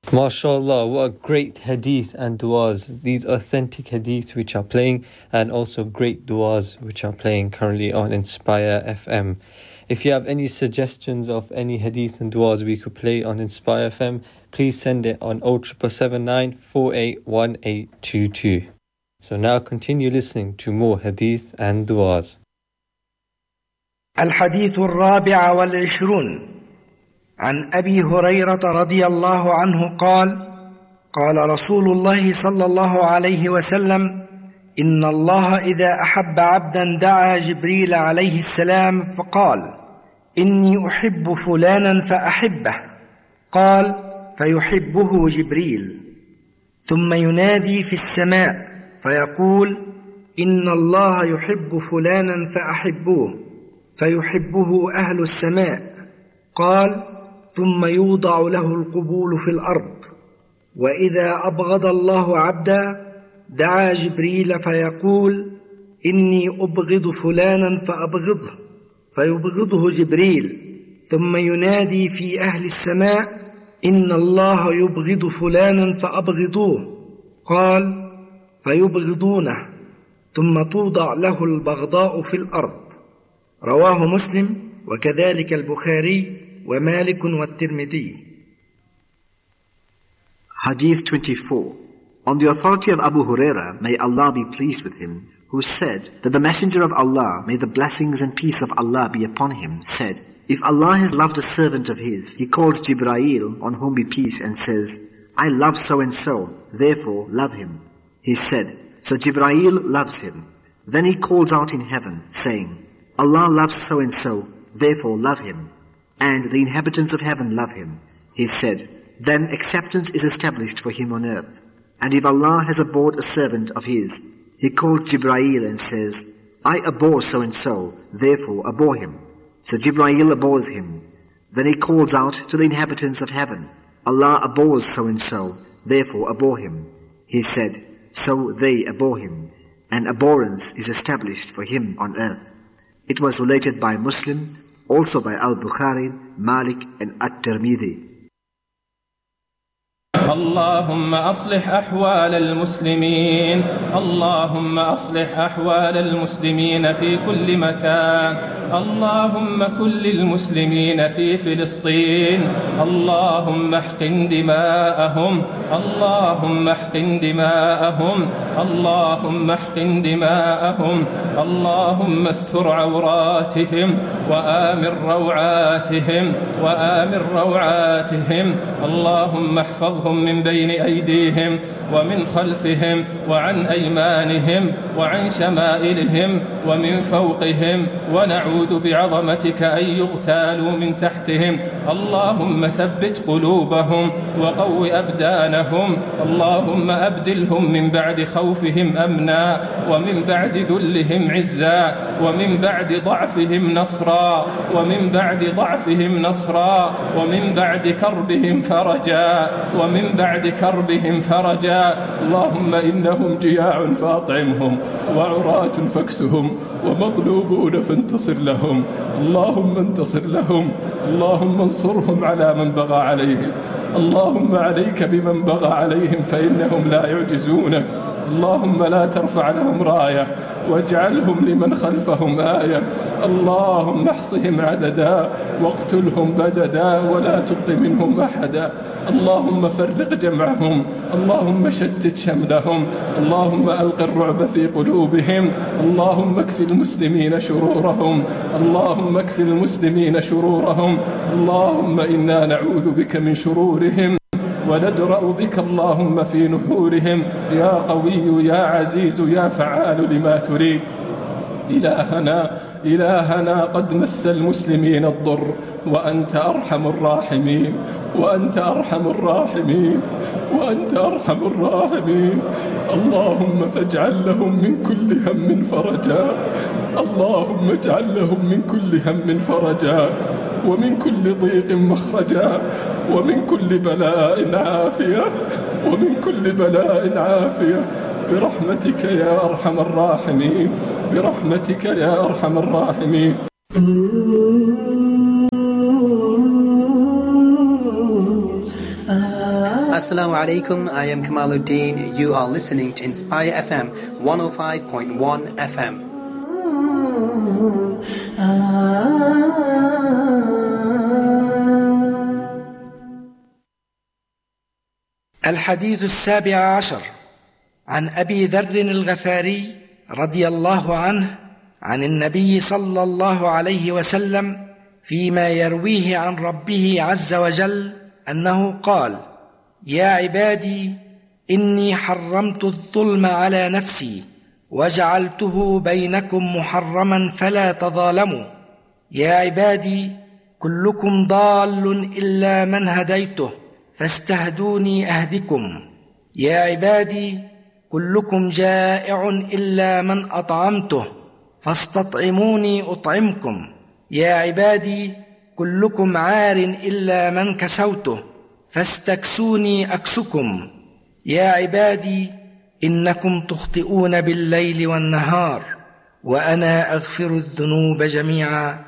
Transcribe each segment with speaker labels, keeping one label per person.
Speaker 1: MashaAllah, what a great hadith and du'as. These authentic hadiths which are playing, and also great du'as which are playing currently on Inspire FM. If you have any suggestions of any hadith and du'as we could play on Inspire FM, please send it on 07779 481822. So now continue listening to more hadith and du'as.
Speaker 2: الحديث الرابع والعشرون عن أبي هريرة رضي الله عنه قال: قال رسول الله صلى الله عليه وسلم: إن الله إذا أحب عبدا دعا جبريل عليه السلام فقال: إني أحب فلانا فأحبه. قال: فيحبه جبريل، ثم ينادي في السماء فيقول: إن الله يحب فلانا فأحبوه، فيحبه أهل السماء. قال: ثم يوضع له القبول في الأرض. وإذا أبغض الله عبدا دعا جبريل فيقول: إني أبغض فلانا فأبغضه، فيبغضه جبريل، ثم ينادي في أهل السماء: إن الله يبغض فلانا فأبغضوه. قال: فيبغضونه، ثم توضع له البغضاء في الأرض. رواه مسلم وكذلك البخاري ومالك والترمذي.
Speaker 3: Hadith 24. On the authority of Abu Huraira, may Allah be pleased with him, who said that the Messenger of Allah, may the blessings and peace of Allah be upon him, said, if Allah has loved a servant of his, he calls Jibraeel, on whom be peace, and says, I love so-and-so, therefore love him. He said, so Jibraeel loves him. Then he calls out in heaven, saying, Allah loves so-and-so, therefore love him. And the inhabitants of heaven love him. He said, then acceptance is established for him on earth. And if Allah has abhorred a servant of his, he calls Jibraeel and says, I abhor so-and-so, therefore abhor him. So Jibraeel abhors him. Then he calls out to the inhabitants of heaven, Allah abhors so-and-so, therefore abhor him. He said, so they abhor him, and abhorrence is established for him on earth. It was related by Muslim, also by Al-Bukhari, Malik and At-Tirmidhi.
Speaker 4: اللهم أصلح أحوال المسلمين، اللهم أصلح أحوال المسلمين في كل مكان، اللهم كن للمسلمين في فلسطين، اللهم احقن دماءهم، اللهم احقن دماءهم، اللهم احقن دماءهم، اللهم استر عوراتهم وآمن روعاتهم وآمن روعاتهم، اللهم احفظهم من بين أيديهم ومن خلفهم وعن أيمانهم وعن شمائلهم ومن فوقهم، ونعوذ بعظمتك أن يغتالوا من تحتهم، اللهم ثبت قلوبهم وقو أبدانهم، اللهم أبدلهم من بعد خوفهم أمنا، ومن بعد ذلهم عزا، ومن بعد ضعفهم نصرا، ومن بعد ضعفهم نصرا، ومن بعد كربهم فرجا، ومن بعد كربهم فرجا، اللهم إنهم جياع فأطعمهم، وعراة فاكسهم، ومغلوبون فانتصر لهم، اللهم انتصر لهم، اللهم انصرهم على من بغى عليهم، اللهم عليك بمن بغى عليهم فإنهم لا يعجزونك، اللهم لا ترفع لهم راية واجعلهم لمن خلفهم آية، اللهم احصهم عددا واقتلهم بددا ولا تبق منهم أحدا، اللهم فرق جمعهم، اللهم شتت شملهم، اللهم ألق الرعب في قلوبهم، اللهم اكف المسلمين شرورهم، اللهم اكف المسلمين شرورهم، اللهم إنا نعوذ بك من شرورهم وندرأ بك اللهم في نحورهم، يا قوي يا عزيز يا فعال لما تريد. إلهنا قد مس المسلمين الضر وأنت أرحم الراحمين، وأنت أرحم الراحمين، وأنت أرحم الراحمين، اللهم فاجعل لهم من كل هم فرجا، اللهم اجعل لهم من كل هم فرجا، ومن كل ضيق مخرجا، ومن كل بلاء عافية، ومن كل بلاء عافية، برحمتك يا أرحم الراحمين، برحمتك يا أرحم الراحمين.
Speaker 5: Assalamu alaikum, I am Kamaluddin. You are listening to Inspire FM 105.1 FM.
Speaker 2: الحديث 17 عن أبي ذر الغفاري رضي الله عنه عن النبي صلى الله عليه وسلم فيما يرويه عن ربه عز وجل أنه قال: يا عبادي إني حرمت الظلم على نفسي وجعلته بينكم محرما فلا تظالموا. يا عبادي كلكم ضال إلا من هديته فاستهدوني أهدكم. يا عبادي كلكم جائع إلا من أطعمته فاستطعموني أطعمكم. يا عبادي كلكم عار إلا من كسوته فاستكسوني أكسكم. يا عبادي إنكم تخطئون بالليل والنهار وأنا أغفر الذنوب جميعا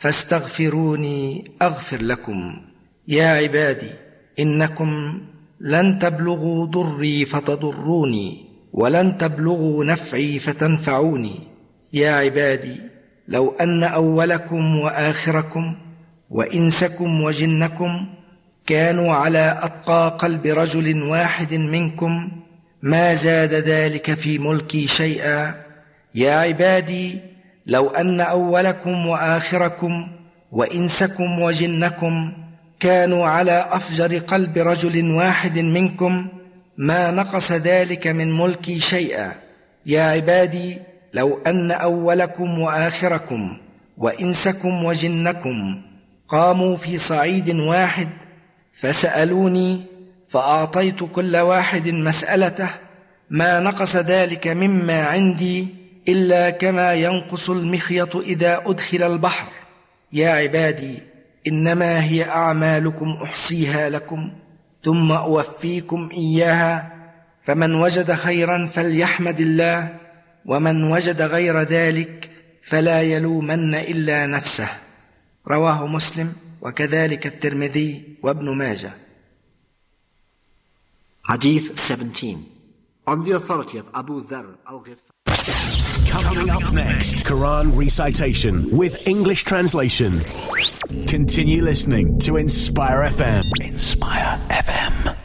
Speaker 2: فاستغفروني أغفر لكم. يا عبادي إنكم لن تبلغوا ضري فتضروني ولن تبلغوا نفعي فتنفعوني. يا عبادي لو أن أولكم وآخركم وإنسكم وجنكم كانوا على أتقى قلب رجل واحد منكم ما زاد ذلك في ملكي شيئا. يا عبادي لو أن أولكم وآخركم وإنسكم وجنكم كانوا على أفجر قلب رجل واحد منكم ما نقص ذلك من ملكي شيئا. يا عبادي لو أن أولكم وآخركم وإنسكم وجنكم قاموا في صعيد واحد فسألوني فأعطيت كل واحد مسألته ما نقص ذلك مما عندي إلا كما ينقص المخيط إذا أدخل البحر. يا عبادي إنما هي أعمالكم أحصيها لكم ثم أوفيكم إياها، فمن وجد خيرا فليحمد الله ومن وجد غير ذلك فلا يلومن إلا نفسه. رواه مسلم وكذلك الترمذي وابن ماجه.
Speaker 3: Hadith 17. On the authority of Abu Dharr al-Ghifari.
Speaker 6: Coming up next, Quran recitation with English translation. Continue listening to Inspire FM. Inspire FM.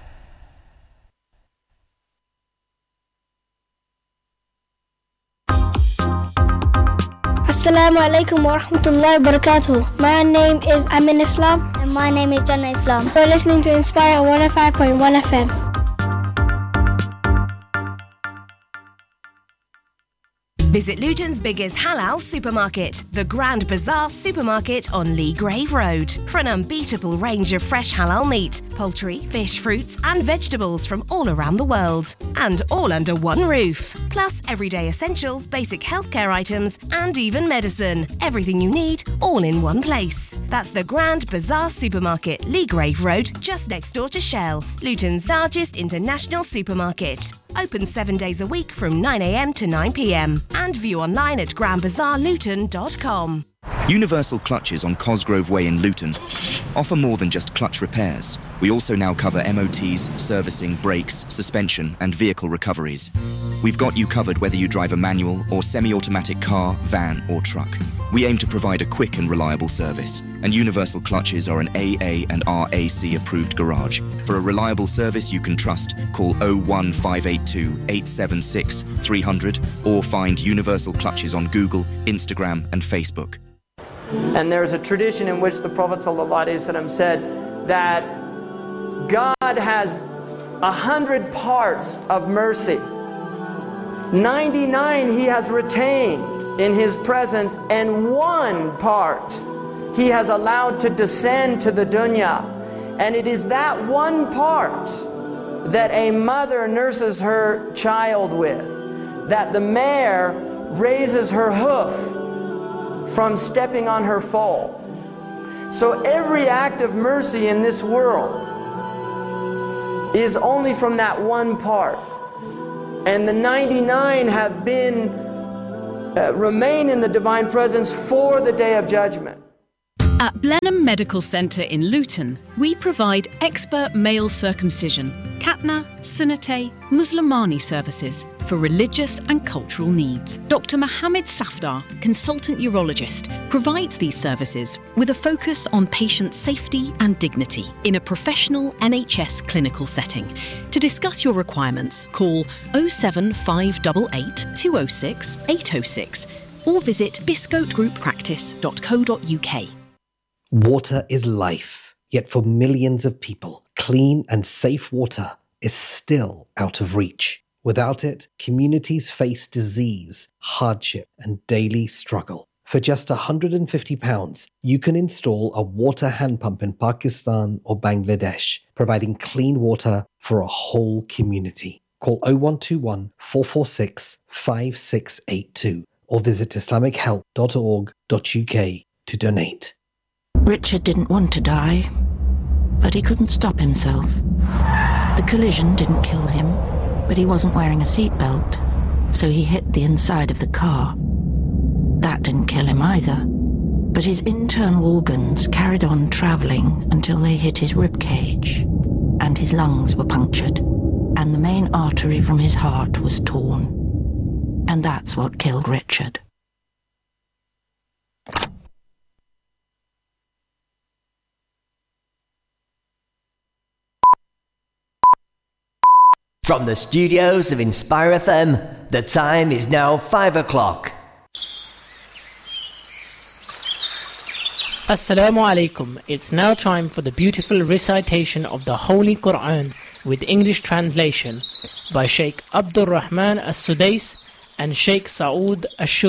Speaker 7: Assalamu alaikum wa rahmatullahi wa barakatuh. My name is Amin Islam. And my name is Jannah Islam. You're listening to Inspire 105.1 FM.
Speaker 8: Visit Luton's biggest halal supermarket, the Grand Bazaar Supermarket on Lee Grave Road, for an unbeatable range of fresh halal meat, poultry, fish, fruits and vegetables from all around the world. And all under one roof. Plus everyday essentials, basic healthcare items and even medicine. Everything you need, all in one place. That's the Grand Bazaar Supermarket, Lee Grave Road, just next door to Shell, Luton's largest international supermarket. Open 7 days a week from 9 a.m. to 9 p.m. And view online at grandbazaarluton.com.
Speaker 9: Universal Clutches on Cosgrove Way in Luton offer more than just clutch repairs. We also now cover MOTs, servicing, brakes, suspension and vehicle recoveries. We've got you covered whether you drive a manual or semi-automatic car, van or truck. We aim to provide a quick and reliable service, and Universal Clutches are an AA and RAC approved garage. For a reliable service you can trust, call 01582 876 300 or find Universal Clutches on Google, Instagram and Facebook.
Speaker 10: And there's a tradition in which the Prophet ﷺ said that God has 100 parts of mercy. 99 he has retained in his presence, and 1 part he has allowed to descend to the dunya. And it is that 1 part that a mother nurses her child with, that the mare raises her hoof from stepping on her foal. So every act of mercy in this world is only from that 1 part. And the 99 have been remain in the divine presence for the day of judgment.
Speaker 11: At Blenheim Medical Centre in Luton, we provide expert male circumcision, Khatna, Sunnate, Muslimani services for religious and cultural needs. Dr. Mohammed Safdar, consultant urologist, provides these services with a focus on patient safety and dignity in a professional NHS clinical setting. To discuss your requirements, call 07588 206 806 or visit biscotegrouppractice.co.uk.
Speaker 12: Water is life, yet for millions of people, clean and safe water is still out of reach. Without it, communities face disease, hardship, and daily struggle. For just £150, you can install a water hand pump in Pakistan or Bangladesh, providing clean water for a whole community. Call 0121 446 5682 or visit islamichealth.org.uk to donate.
Speaker 13: Richard didn't want to die, but he couldn't stop himself. The collision didn't kill him, but he wasn't wearing a seatbelt, so he hit the inside of the car. That didn't kill him either, but his internal organs carried on travelling until they hit his ribcage, and his lungs were punctured, and the main artery from his heart was torn. And that's what killed Richard.
Speaker 14: From the studios of Inspire FM, the time is now 5 o'clock.
Speaker 15: Assalamu alaikum. It's now time for the beautiful recitation of the Holy Quran with English translation by Sheikh Abdul Rahman As-Sudais and Sheikh Saud Ash-Shuri.